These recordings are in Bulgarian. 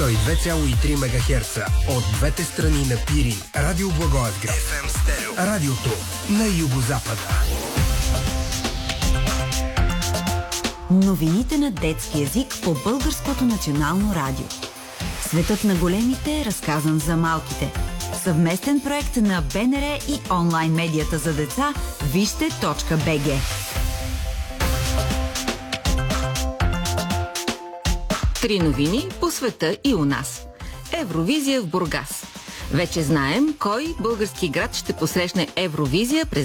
102,3 МГц от двете страни на Пирин. Радио Благоевград. FM Стерео. Радиото на югозапада. Новините на детски език по Българското национално радио. Светът на големите, разказан за малките. Съвместен проект на БНР и онлайн медията за деца Вижте.бг. Три новини по света и у нас. Евровизия в Бургас. Вече знаем кой български град ще посрещне Евровизия през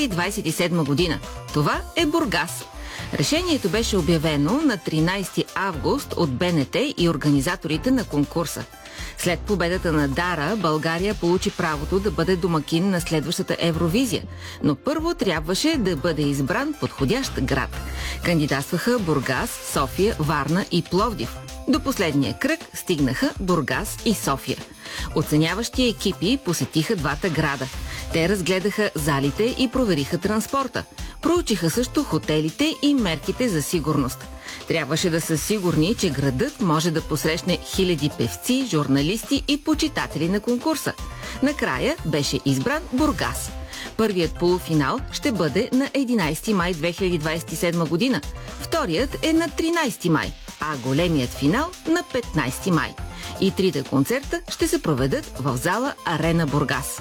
2027 година. Това е Бургас. Решението беше обявено на 13 август от БНТ и организаторите на конкурса. След победата на Дара, България получи правото да бъде домакин на следващата Евровизия, но първо трябваше да бъде избран подходящ град. Кандидатстваха Бургас, София, Варна и Пловдив. До последния кръг стигнаха Бургас и София. Оценяващи екипи посетиха двата града. Те разгледаха залите и провериха транспорта. Проучиха също хотелите и мерките за сигурност. Трябваше да са сигурни, че градът може да посрещне хиляди певци, журналисти и почитатели на конкурса. Накрая беше избран Бургас. Първият полуфинал ще бъде на 11 май 2027 година. Вторият е на 13 май, а големият финал на 15 май. И трите концерта ще се проведат в зала Арена Бургас.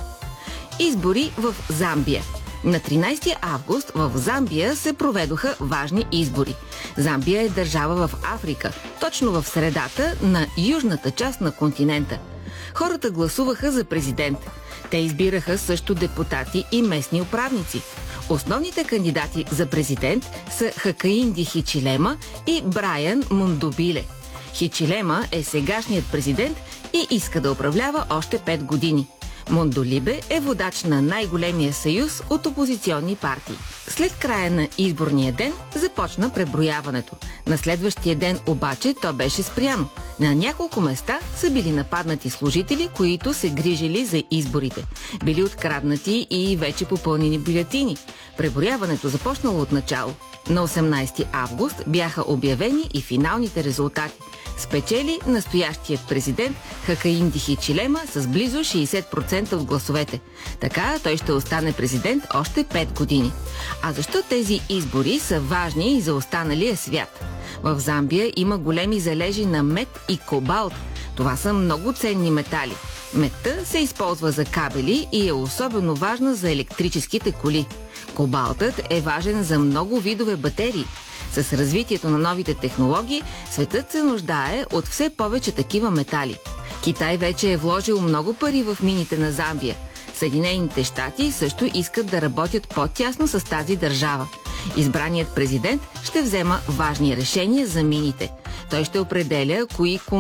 Избори в Замбия. На 13 август в Замбия се проведоха важни избори. Замбия е държава в Африка, точно в средата на южната част на континента. Хората гласуваха за президент. Те избираха също депутати и местни управници. Основните кандидати за президент са Хакаинди Хичилема и Брайан Мундобиле. Хичилема е сегашният президент и иска да управлява още 5 години. Мондолибе е водач на най-големия съюз от опозиционни партии. След края на изборния ден започна преброяването. На следващия ден обаче то беше спряно. На няколко места са били нападнати служители, които се грижили за изборите. Били откраднати и вече попълнени бюлетини. Преброяването започнало от начало. На 18 август бяха обявени и финалните резултати. Спечели настоящият президент Хакаинди Хичилема с близо 60% от гласовете. Така той ще остане президент още 5 години. А защо тези избори са важни и за останалия свят? В Замбия има големи залежи на мед и кобалт. Това са много ценни метали. Медта се използва за кабели и е особено важна за електрическите коли. Кобалтът е важен за много видове батерии. С развитието на новите технологии, светът се нуждае от все повече такива метали. Китай вече е вложил много пари в мините на Замбия. Съединените щати също искат да работят по-тясно с тази държава. Избраният президент ще взема важни решения за мините. Той ще определя кои